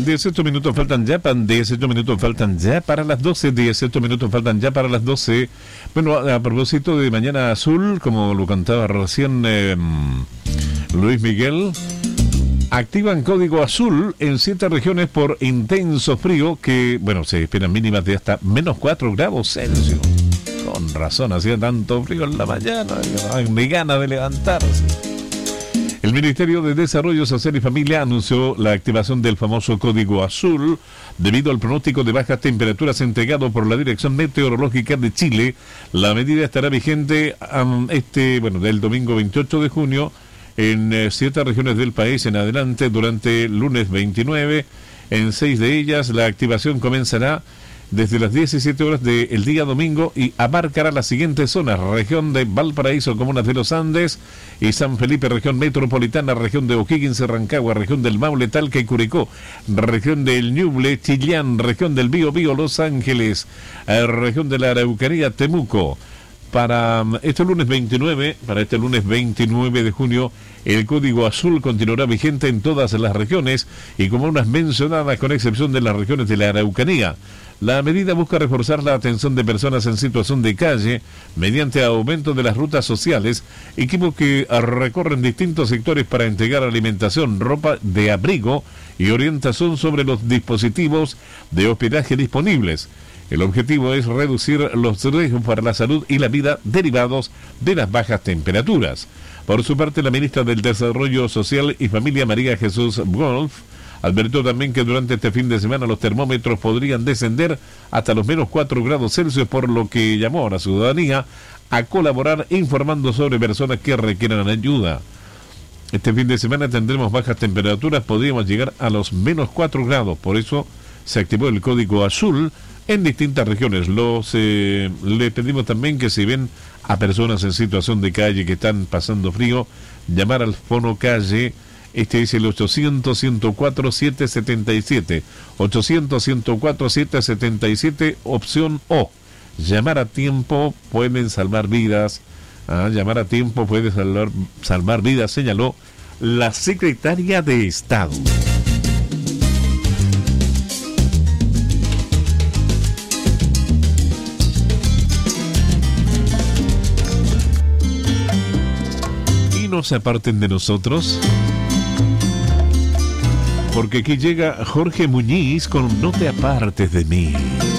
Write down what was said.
18 minutos faltan ya, 18 minutos faltan ya para las 12, 18 minutos faltan ya para las 12. Bueno, a propósito de Mañana Azul, como lo cantaba recién Luis Miguel, activan código azul en 7 regiones por intenso frío que, bueno, se esperan mínimas de hasta menos 4 grados Celsius. Con razón, hacía tanto frío en la mañana, ni ganas de levantarse. El Ministerio de Desarrollo Social y Familia anunció la activación del famoso Código Azul debido al pronóstico de bajas temperaturas entregado por la Dirección Meteorológica de Chile. La medida estará vigente del domingo 28 de junio en 7 regiones del país en adelante durante el lunes 29. En 6 de ellas la activación comenzará desde las 17 horas del día domingo y abarcará las siguientes zonas: región de Valparaíso, comunas de los Andes y San Felipe, región metropolitana, región de O'Higgins, Rancagua, región del Maule, Talca y Curicó, región del Ñuble, Chillán, región del Biobío, Los Ángeles, región de la Araucanía, Temuco. Para este lunes 29 de junio, el Código Azul continuará vigente en todas las regiones y comunas mencionadas, con excepción de las regiones de la Araucanía. La medida busca reforzar la atención de personas en situación de calle mediante aumento de las rutas sociales, equipos que recorren distintos sectores para entregar alimentación, ropa de abrigo y orientación sobre los dispositivos de hospedaje disponibles. El objetivo es reducir los riesgos para la salud y la vida derivados de las bajas temperaturas. Por su parte, la ministra del Desarrollo Social y Familia, María Jesús Wolf, advirtió también que durante este fin de semana los termómetros podrían descender hasta los menos 4 grados Celsius, por lo que llamó a la ciudadanía a colaborar informando sobre personas que requieran ayuda. Este fin de semana tendremos bajas temperaturas, podríamos llegar a los menos 4 grados, por eso se activó el Código Azul en distintas regiones. Le pedimos también que si ven a personas en situación de calle que están pasando frío, llamar al Fono Calle. Este es el 800-104-777, 800-104-777, opción O. Llamar a tiempo pueden salvar vidas. Llamar a tiempo puede salvar vidas, señaló la secretaria de Estado. Y no se aparten de nosotros, porque aquí llega Jorge Muñiz con No te apartes de mí.